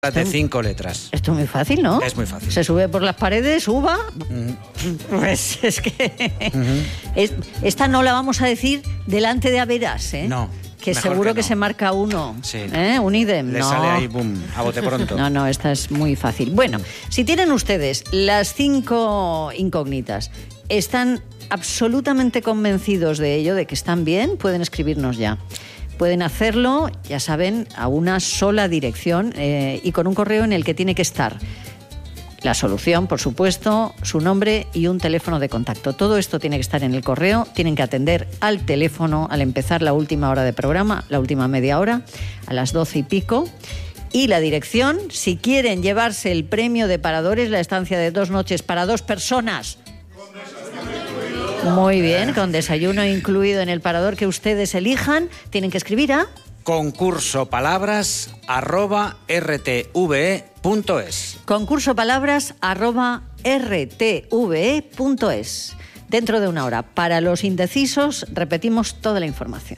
De 5 letras. Esto es muy fácil, ¿no? Es muy fácil. Se sube por las paredes, suba. Pues es que... esta no la vamos a decir delante de Averas, ¿eh? No. Que seguro que no. se marca uno. Sí. Un idem. Le no. sale ahí, boom, a bote pronto. No, esta es muy fácil. Bueno, si tienen ustedes las 5 incógnitas, están absolutamente convencidos de ello, de que están bien, pueden escribirnos ya. Pueden hacerlo, ya saben, a una sola dirección y con un correo en el que tiene que estar la solución, por supuesto, su nombre y un teléfono de contacto. Todo esto tiene que estar en el correo, tienen que atender al teléfono al empezar la última hora de programa, la última media hora, a las 12 y pico. Y la dirección, si quieren llevarse el premio de Paradores, la estancia de 2 noches para 2 personas. Muy bien, con desayuno incluido en el parador que ustedes elijan, tienen que escribir a concursopalabras@rtve.es. concursopalabras@rtve.es. Dentro de una hora. Para los indecisos, repetimos toda la información.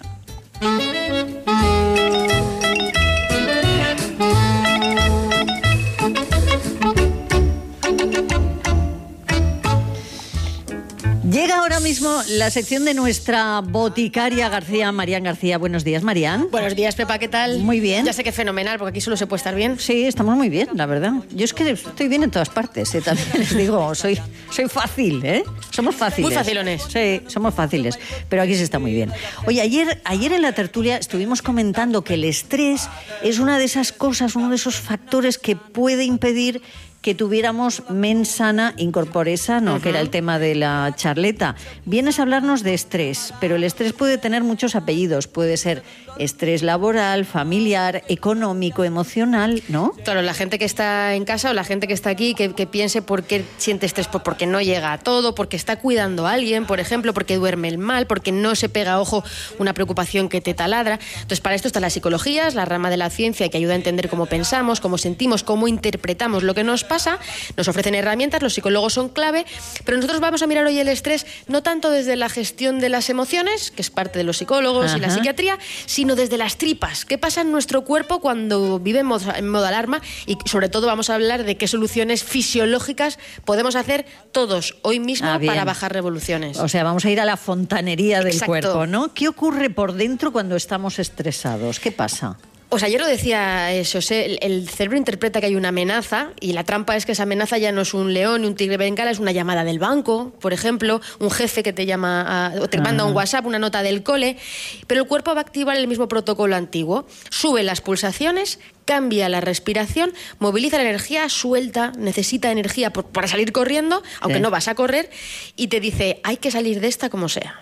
Llega ahora mismo la sección de nuestra boticaria García, Marian García. Buenos días, Marian. Buenos días, Pepa, ¿qué tal? Muy bien. Ya sé que fenomenal, porque aquí solo se puede estar bien. Sí, estamos muy bien, la verdad. Yo es que estoy bien en todas partes, ¿eh? También les digo, soy fácil, ¿eh? Somos fáciles. Muy facilones. Sí, somos fáciles, pero aquí se está muy bien. Oye, ayer en la tertulia estuvimos comentando que el estrés es una de esas cosas, uno de esos factores que puede impedir que tuviéramos mens sana in corpore sano, que era el tema de la charleta. Vienes a hablarnos de estrés, pero el estrés puede tener muchos apellidos. Puede ser estrés laboral, familiar, económico, emocional, ¿no? Claro, la gente que está en casa o la gente que está aquí, que piense por qué siente estrés, porque no llega a todo, porque está cuidando a alguien, por ejemplo, porque duerme mal, porque no se pega ojo una preocupación que te taladra. Entonces, para esto está la psicología, es la rama de la ciencia que ayuda a entender cómo pensamos, cómo sentimos, cómo interpretamos lo que nos pasa. Nos ofrecen herramientas, los psicólogos son clave, pero nosotros vamos a mirar hoy el estrés no tanto desde la gestión de las emociones, que es parte de los psicólogos y la psiquiatría, sino desde las tripas. ¿Qué pasa en nuestro cuerpo cuando vive en modo alarma? Y sobre todo vamos a hablar de qué soluciones fisiológicas podemos hacer todos hoy mismo para bajar revoluciones. O sea, vamos a ir a la fontanería del Exacto. cuerpo, ¿no? ¿Qué ocurre por dentro cuando estamos estresados? ¿Qué pasa? Pues ayer lo decía José, el cerebro interpreta que hay una amenaza y la trampa es que esa amenaza ya no es un león ni un tigre bengala, es una llamada del banco, por ejemplo, un jefe que te llama o te manda un WhatsApp, una nota del cole, pero el cuerpo va a activar el mismo protocolo antiguo, sube las pulsaciones, cambia la respiración, moviliza la energía, suelta, necesita energía para salir corriendo, aunque no vas a correr, y te dice, hay que salir de esta como sea.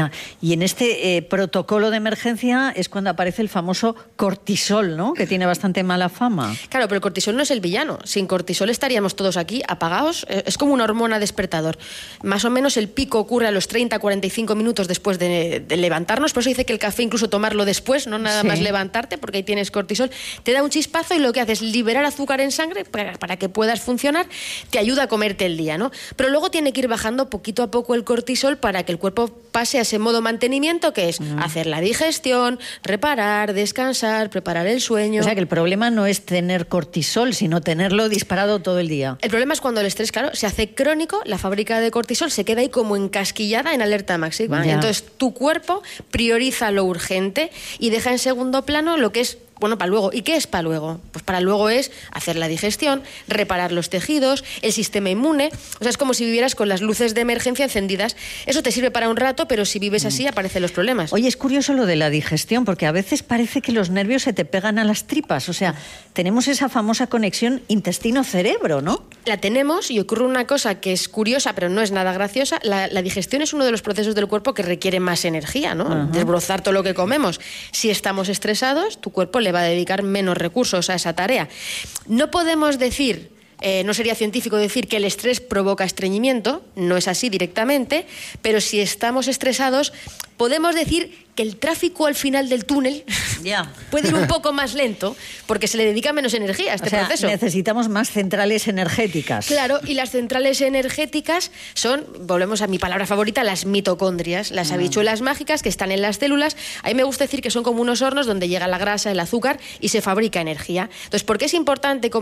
Y en este protocolo de emergencia es cuando aparece el famoso cortisol, ¿no? Que tiene bastante mala fama. Claro, pero el cortisol no es el villano. Sin cortisol estaríamos todos aquí apagados. Es como una hormona despertador. Más o menos el pico ocurre a los 30-45 minutos después de levantarnos. Por eso dice que el café incluso tomarlo después, no nada más levantarte, porque ahí tienes cortisol. Te da un chispazo y lo que hace es liberar azúcar en sangre para que puedas funcionar. Te ayuda a comerte el día, ¿no? Pero luego tiene que ir bajando poquito a poco el cortisol para que el cuerpo pase a ese modo mantenimiento, que es hacer la digestión, reparar, descansar, preparar el sueño. O sea que el problema no es tener cortisol, sino tenerlo disparado todo el día. El problema es cuando el estrés, claro, se hace crónico, la fábrica de cortisol se queda ahí como encasquillada en alerta máxima. Entonces tu cuerpo prioriza lo urgente y deja en segundo plano lo que es para luego. ¿Y qué es para luego? Pues para luego es hacer la digestión, reparar los tejidos, el sistema inmune. O sea, es como si vivieras con las luces de emergencia encendidas. Eso te sirve para un rato, pero si vives así aparecen los problemas. Oye, es curioso lo de la digestión, porque a veces parece que los nervios se te pegan a las tripas. O sea, tenemos esa famosa conexión intestino-cerebro, ¿no? La tenemos y ocurre una cosa que es curiosa, pero no es nada graciosa. La digestión es uno de los procesos del cuerpo que requiere más energía, ¿no? Desbrozar todo lo que comemos. Si estamos estresados, tu cuerpo le va a dedicar menos recursos a esa tarea. No podemos decir, no sería científico decir que el estrés provoca estreñimiento, no es así directamente, pero si estamos estresados, podemos decir que el tráfico al final del túnel puede ir un poco más lento porque se le dedica menos energía a este proceso. Necesitamos más centrales energéticas. Claro, y las centrales energéticas son, volvemos a mi palabra favorita, las mitocondrias, las habichuelas mágicas que están en las células. A mí me gusta decir que son como unos hornos donde llega la grasa, el azúcar y se fabrica energía. Entonces, ¿por qué es importante comer